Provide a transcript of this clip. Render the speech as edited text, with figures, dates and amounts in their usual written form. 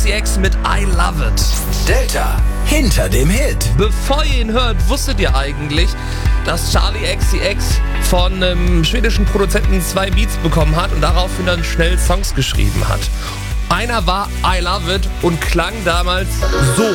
XCX mit I Love It. Delta hinter dem Hit. Bevor ihr ihn hört, wusstet ihr eigentlich, dass Charli XCX von einem schwedischen Produzenten 2 Beats bekommen hat und daraufhin dann schnell Songs geschrieben hat. Einer war I Love It und klang damals so.